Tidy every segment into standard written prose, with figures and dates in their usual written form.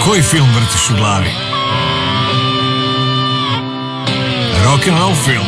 Koji film vrtiš u glavi? Rock'n'roll film.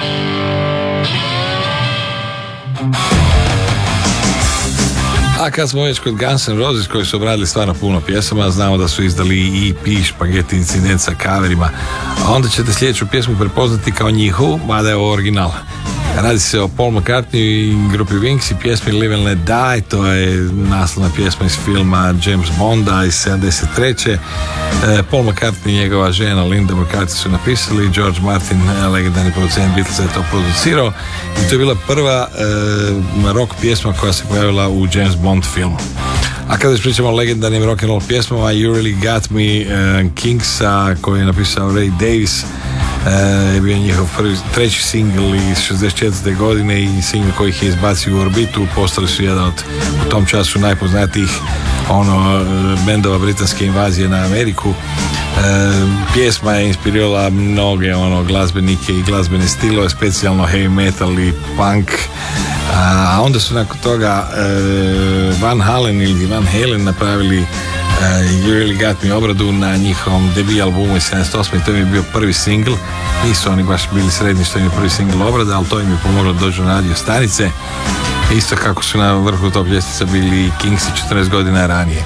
A kad smo već kod Guns N' Roses koji su obradili stvarno puno pjesama, znamo da su izdali i EP Špageti incident sa coverima, a onda ćete sljedeću pjesmu prepoznati kao njihovu, mada je ovo original. Radi se o Paul McCartney i grupi Wings i pjesmi Live and Let Die, to je naslovna pjesma iz filma James Bonda iz 73. Paul McCartney i njegova žena Linda McCartney su napisali, George Martin, legendarni producent Beatlesa, je to producirao i to je bila prva rock pjesma koja se pojavila u James Bond filmu. A kada pričamo o legendarnim rock'n'roll pjesmama, You Really Got Me Kingsa, koji je napisao Ray Davies, je bio njihov treći singl iz 64. godine i singl koji ih je izbacio u orbitu. Postali su jedan od u tom času najpoznatijih bendova britanske invazije na Ameriku. Pjesma je inspirirala mnoge glazbenike i glazbene stilove, specijalno heavy metal i punk. A onda su nakon toga Van Halen ili Van Halen napravili You Really Got Me obradu na njihovom debut albumu iz 78. i to im je bio prvi singl. Nisu oni baš bili srednji što im je prvi singl obrada, ali to im je pomoglo da dođu na radio stanice. Isto kako su na vrhu top ljestvica bili Kingsi 14 godina ranije.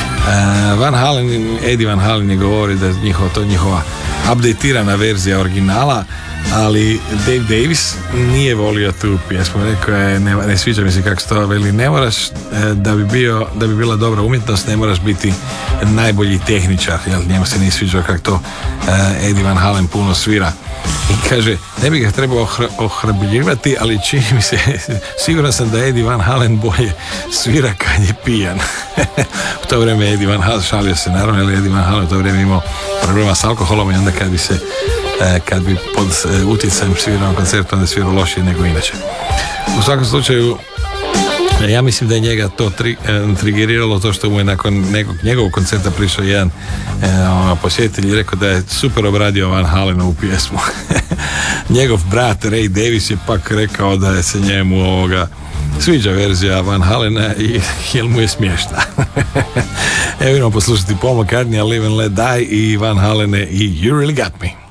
Eddie Van Halen je govori da je njihova updatirana verzija originala, ali Dave Davis nije volio tu pjesmu. Rekao je, ne sviđa mi se kako se to veli, ne moraš, da bi bila dobra umjetnost, ne moraš biti najbolji tehničar, jer njemu se nije sviđao kako to Eddie Van Halen puno svira. I kaže, ne bi ga trebao ohrabljivati, ali čini mi se, siguran sam da Eddie Van Halen bolje svira kad je pijan. U to vrijeme Eddie Van Halen, šalio se naravno, ali Eddie Van Halen u to vrijeme imao problema s alkoholom i onda kad bi pod utjecajem svirao koncertu, onda svirao lošije nego inače. U svakom slučaju, ja mislim da je njega to trigeriralo, to što mu je nakon njegovog koncerta prišao jedan posjetitelj i rekao da je super obradio Van Halenovu pjesmu. Njegov brat Ray Davies je pak rekao da je se njemu sviđa verzija Van Halena i jel mu je smiješna. Evo idemo poslušati Paul McCartney, Live and Let Die i Van Halene i You Really Got Me.